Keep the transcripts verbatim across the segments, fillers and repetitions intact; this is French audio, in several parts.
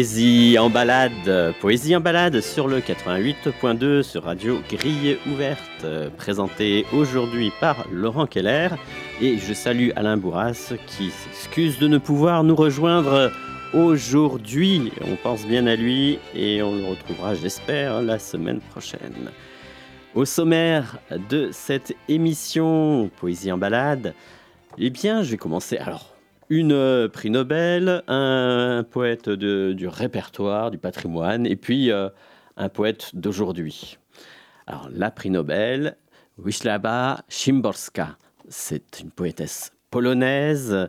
Poésie en balade, poésie en balade sur le quatre-vingt-huit point deux sur Radio Grille Ouverte, présenté aujourd'hui par Laurent Keller. Et je salue Alain Bourras qui s'excuse de ne pouvoir nous rejoindre aujourd'hui. On pense bien à lui et on le retrouvera, j'espère, la semaine prochaine. Au sommaire de cette émission Poésie en balade, eh bien, je vais commencer. Alors, une euh, prix Nobel, un poète de, du répertoire, du patrimoine, et puis euh, un poète d'aujourd'hui. Alors, la prix Nobel, Wisława Szymborska. C'est une poétesse polonaise,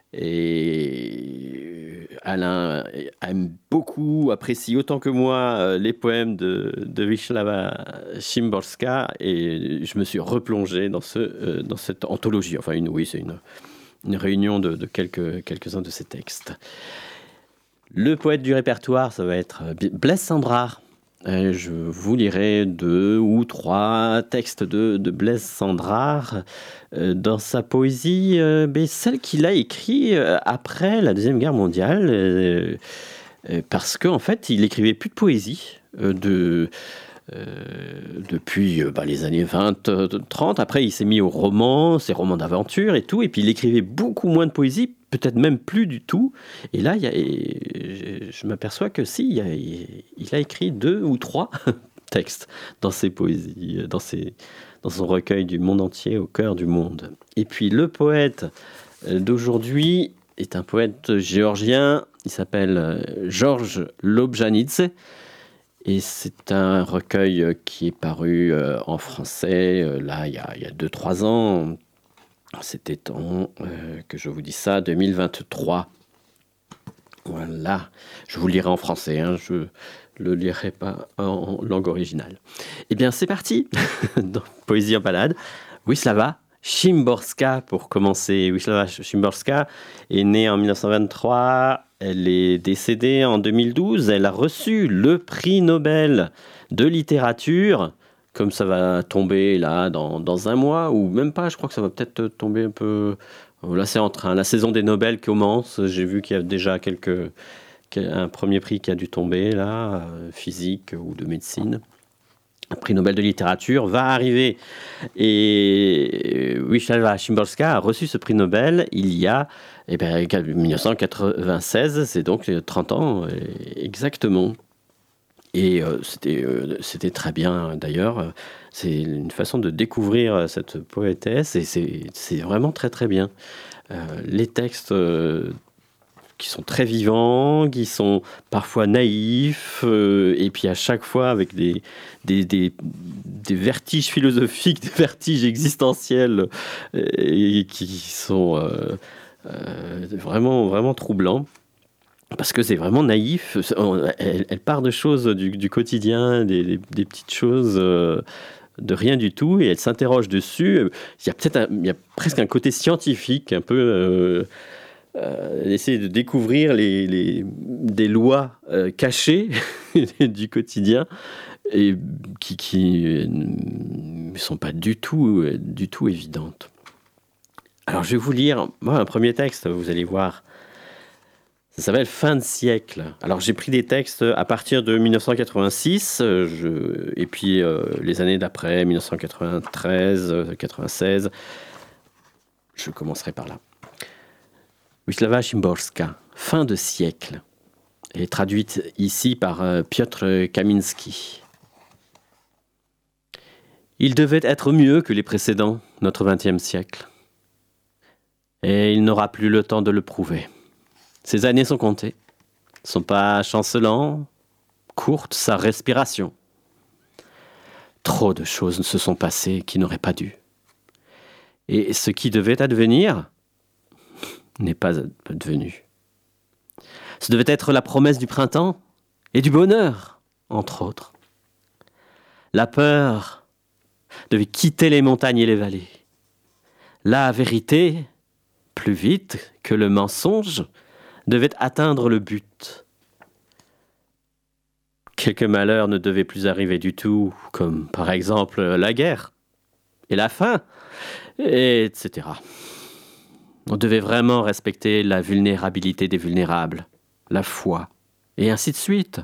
et Alain aime beaucoup, apprécie autant que moi les poèmes de, de Wisława Szymborska, et je me suis replongé dans, ce, dans cette anthologie. Enfin, une, oui, c'est une... une réunion de, de quelques, quelques-uns de ses textes. Le poète du répertoire, ça va être Blaise Cendrars. Euh, je vous lirai deux ou trois textes de, de Blaise Cendrars euh, dans sa poésie, euh, mais celle qu'il a écrite euh, après la Deuxième Guerre mondiale, euh, euh, parce qu'en fait, il écrivait plus de poésie euh, de... Euh, depuis euh, bah, les années vingt, trente. Après, il s'est mis au roman, ses romans d'aventure et tout, et puis il écrivait beaucoup moins de poésie, peut-être même plus du tout. Et là, il y a, et je m'aperçois que si, il, y a, il a écrit deux ou trois textes dans ses poésies, dans, ses, dans son recueil du monde entier au cœur du monde. Et puis le poète d'aujourd'hui est un poète géorgien, il s'appelle Georges Lobjanidze. Et c'est un recueil qui est paru euh, en français, euh, là, il y a, il y a deux trois ans. C'était en, euh, que je vous dis ça, deux mille vingt-trois. Voilà. Je vous le lirai en français, hein, je ne le lirai pas en langue originale. Eh bien, c'est parti. Dans Poésie en balade. Wisława Szymborska, pour commencer. Wisława Szymborska est née en dix-neuf cent vingt-trois. Elle est décédée en deux mille douze. Elle a reçu le prix Nobel de littérature, comme ça va tomber là dans, dans un mois, ou même pas, je crois que ça va peut-être tomber un peu... Là, c'est en train. La saison des Nobel commence. J'ai vu qu'il y a déjà quelques, un premier prix qui a dû tomber, là, physique ou de médecine. Un prix Nobel de littérature va arriver. Et Wisława Szymborska a reçu ce prix Nobel il y a eh bien, dix-neuf cent quatre-vingt-seize, c'est donc trente ans exactement. Et euh, c'était, euh, c'était très bien d'ailleurs. C'est une façon de découvrir cette poétesse et c'est, c'est vraiment très très bien. Euh, les textes... Euh, qui sont très vivants, qui sont parfois naïfs, euh, et puis à chaque fois avec des, des, des, des vertiges philosophiques, des vertiges existentiels, euh, et qui sont euh, euh, vraiment, vraiment troublants. Parce que c'est vraiment naïf. Elle, elle part de choses du, du quotidien, des, des, des petites choses... Euh, de rien du tout, et elle s'interroge dessus. Il y a peut-être un, il y a presque un côté scientifique, un peu... Euh, Euh, essayer de découvrir les, les, des lois euh, cachées du quotidien et qui, qui ne sont pas du tout, du tout évidentes. Alors je vais vous lire moi, un premier texte, vous allez voir. Ça s'appelle Fin de siècle. Alors j'ai pris des textes à partir de dix-neuf cent quatre-vingt-six je, et puis euh, les années d'après, dix-neuf cent quatre-vingt-treize, quatre-vingt-seize. Je commencerai par là. Wisława Szymborska, Fin de siècle, est traduite ici par euh, Piotr Kaminski. Il devait être mieux que les précédents, notre vingtième siècle. Et il n'aura plus le temps de le prouver. Ses années sont comptées, son pas chancelant, courte sa respiration. Trop de choses se sont passées qui n'auraient pas dû. Et ce qui devait advenir n'est pas advenu. Ce devait être la promesse du printemps et du bonheur, entre autres. La peur devait quitter les montagnes et les vallées. La vérité, plus vite que le mensonge, devait atteindre le but. Quelques malheurs ne devaient plus arriver du tout, comme par exemple la guerre et la faim, et cetera. On devait vraiment respecter la vulnérabilité des vulnérables, la foi et ainsi de suite.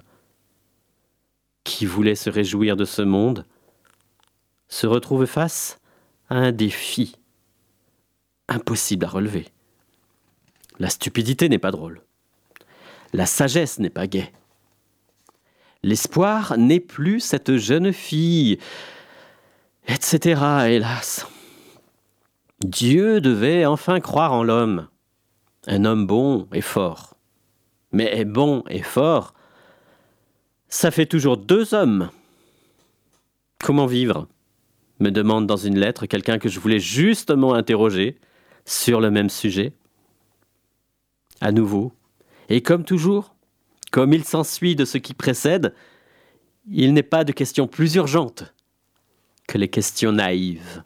Qui voulait se réjouir de ce monde se retrouve face à un défi impossible à relever. La stupidité n'est pas drôle. La sagesse n'est pas gaie. L'espoir n'est plus cette jeune fille, et cetera, hélas. Dieu devait enfin croire en l'homme, un homme bon et fort. Mais bon et fort, ça fait toujours deux hommes. Comment vivre ? Me demande dans une lettre quelqu'un que je voulais justement interroger sur le même sujet. À nouveau, et comme toujours, comme il s'ensuit de ce qui précède, il n'est pas de questions plus urgentes que les questions naïves.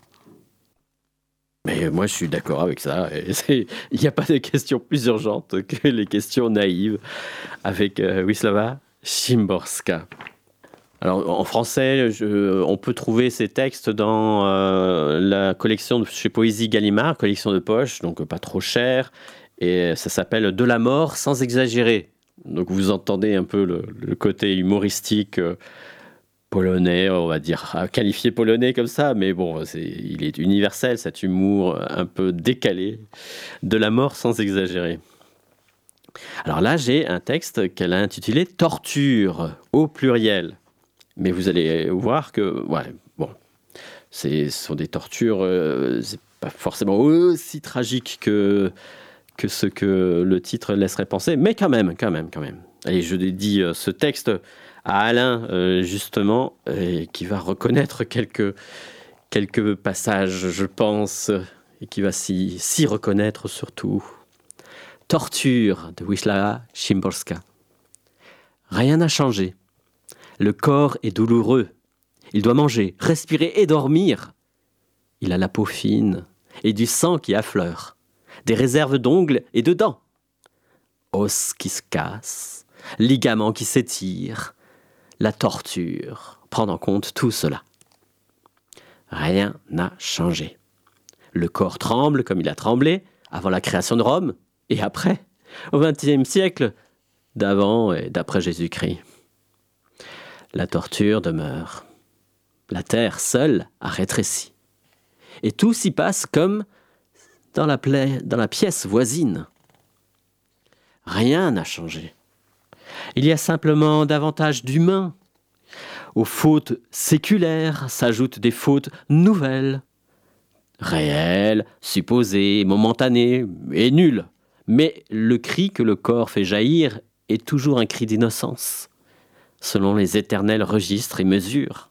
Mais moi, je suis d'accord avec ça. Il n'y a pas de questions plus urgentes que les questions naïves avec euh, Wisława Szymborska. Alors, en français, je, on peut trouver ces textes dans euh, la collection de chez Poésie Gallimard, collection de poche, donc pas trop cher, et ça s'appelle « De la mort sans exagérer ». Donc vous entendez un peu le, le côté humoristique euh, polonais, on va dire, qualifié polonais comme ça, mais bon, c'est, il est universel, cet humour un peu décalé, de la mort sans exagérer. Alors là, j'ai un texte qu'elle a intitulé « Torture » au pluriel. Mais vous allez voir que, ouais, bon, c'est, ce sont des tortures, euh, c'est pas forcément aussi tragique que, que ce que le titre laisserait penser, mais quand même, quand même, quand même. Allez, je dédie euh, ce texte à Alain, euh, justement, et qui va reconnaître quelques, quelques passages, je pense, et qui va s'y, s'y reconnaître surtout. Torture de Wisława Szymborska. Rien n'a changé. Le corps est douloureux. Il doit manger, respirer et dormir. Il a la peau fine et du sang qui affleure, des réserves d'ongles et de dents, os qui se cassent, ligaments qui s'étirent. La torture prend en compte tout cela. Rien n'a changé. Le corps tremble comme il a tremblé avant la création de Rome et après, au vingtième siècle, d'avant et d'après Jésus-Christ. La torture demeure. La terre seule a rétréci. Et tout s'y passe comme dans la, pla- dans la pièce voisine. Rien n'a changé. Il y a simplement davantage d'humains. Aux fautes séculaires s'ajoutent des fautes nouvelles, réelles, supposées, momentanées et nulles. Mais le cri que le corps fait jaillir est toujours un cri d'innocence, selon les éternels registres et mesures.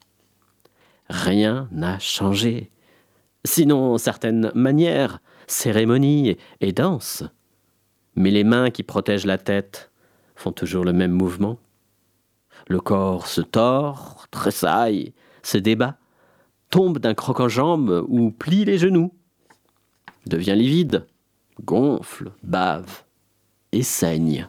Rien n'a changé, sinon certaines manières, cérémonies et danses. Mais les mains qui protègent la tête font toujours le même mouvement. Le corps se tord, tressaille, se débat, tombe d'un croc-en-jambe ou plie les genoux, devient livide, gonfle, bave et saigne.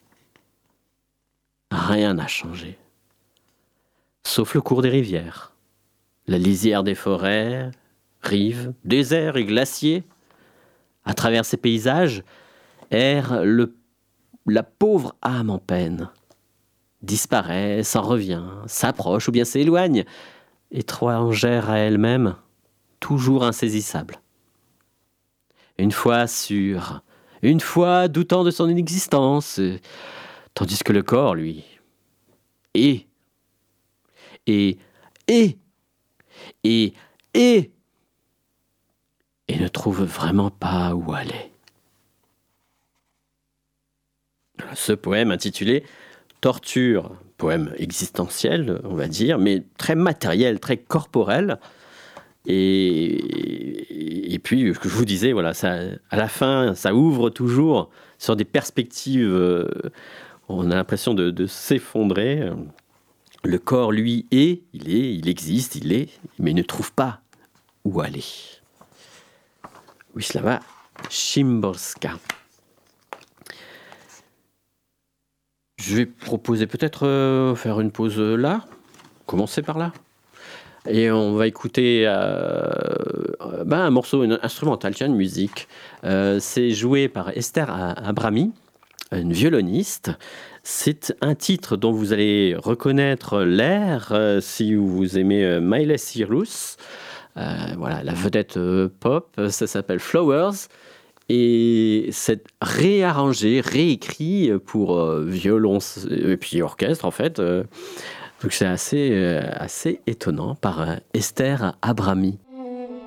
Rien n'a changé, sauf le cours des rivières, la lisière des forêts, rives, déserts et glaciers. À travers ces paysages, erre le, la pauvre âme en peine. Disparaît, s'en revient, s'approche ou bien s'éloigne, étrangère à elle-même, toujours insaisissable. Une fois sûre, une fois doutant de son inexistence, tandis que le corps, lui, est, et, et, et, et, et ne trouve vraiment pas où aller. Ce poème intitulé « Torture », poème existentiel, on va dire, mais très matériel, très corporel. Et, et puis, ce que je vous disais, voilà, ça, à la fin, ça ouvre toujours sur des perspectives, euh, on a l'impression de, de s'effondrer. Le corps, lui, est, il est, il existe, il est, mais il ne trouve pas où aller. Wisława Szymborska. Je vais proposer peut-être euh, faire une pause là, commencer par là. Et on va écouter euh, ben un morceau, une instrumental, tiens, une musique. Euh, c'est joué par Esther Abrami. une violoniste. C'est un titre dont vous allez reconnaître l'air euh, si vous aimez euh, Miley Cyrus. Euh, voilà, la vedette euh, pop, ça s'appelle Flowers. Et c'est réarrangé, réécrit pour euh, violon et puis orchestre en fait. Euh, donc c'est assez, euh, assez étonnant par euh, Esther Abrami.